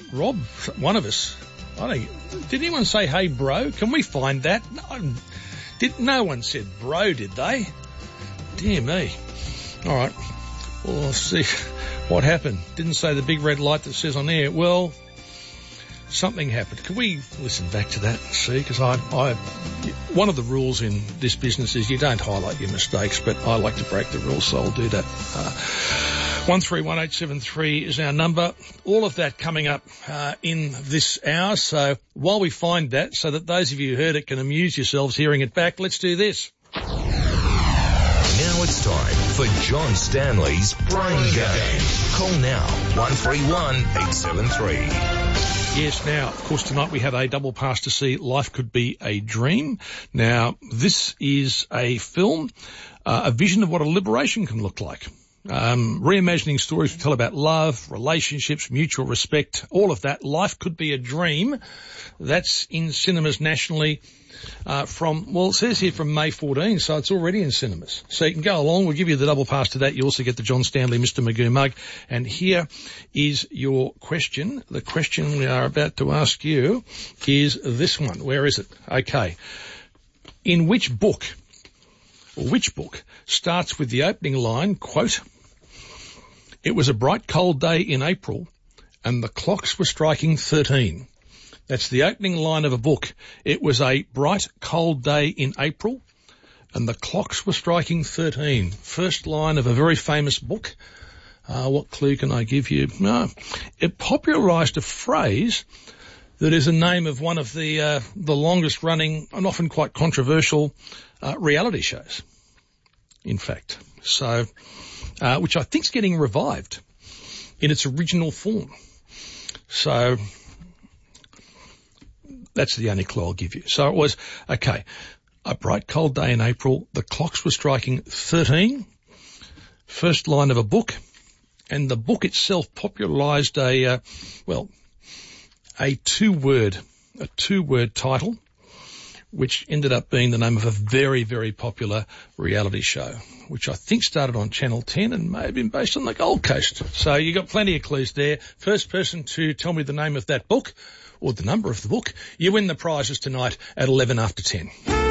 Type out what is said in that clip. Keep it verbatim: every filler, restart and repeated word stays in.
Rob, one of us, I don't, did anyone say, hey, bro? Can we find that? No, did, no one said bro, did they? Dear me. All right. Well, let's see what happened. Didn't say the big red light that says on air. Well, something happened. Can we listen back to that and see? Because I, I, one of the rules in this business is you don't highlight your mistakes, but I like to break the rules, so I'll do that. Uh, one three one eight seven three is our number. All of that coming up uh, in this hour. So while we find that, so that those of you who heard it can amuse yourselves hearing it back, let's do this. Now it's time for John Stanley's Brain Game. Call now, one three one eight seven three. Yes, now, of course, tonight we have a double pass to see Life Could Be a Dream. Now, this is a film, uh, a vision of what a liberation can look like. Um, reimagining stories we tell about love, relationships, mutual respect, all of that. Life Could Be a Dream. That's in cinemas nationally uh, from, well, it says here from May fourteenth, so it's already in cinemas. So you can go along. We'll give you the double pass to that. You also get the John Stanley Mister Magoo mug. And here is your question. The question we are about to ask you is this one. Where is it? Okay. In which book, or which book, starts with the opening line, quote, "It was a bright cold day in April and the clocks were striking thirteen. That's the opening line of a book. It was a bright cold day in April and the clocks were striking thirteen. First line of a very famous book. Uh, what clue can I give you? No. It popularised a phrase that is a name of one of the uh, the longest running and often quite controversial uh, reality shows, in fact. So, uh, which I think is getting revived in its original form. So, that's the only clue I'll give you. So it was, okay, a bright cold day in April, the clocks were striking thirteen, first line of a book, and the book itself popularised a, uh, well, a two-word, a two-word title, which ended up being the name of a very, very popular reality show, which I think started on Channel ten and may have been based on the Gold Coast. So you got plenty of clues there. First person to tell me the name of that book or the number of the book, you win the prizes tonight at eleven after ten.